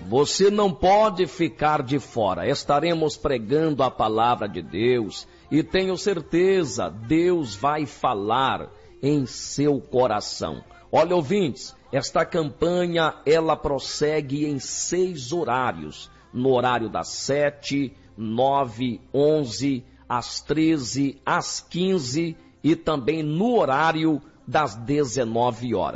Você não pode ficar de fora. Estaremos pregando a palavra de Deus e tenho certeza, Deus vai falar em seu coração. Olha, ouvintes, esta campanha, ela prossegue em 6 horários. No horário das 7, 9, 11, às 13, às 15 e também no horário das 19 horas.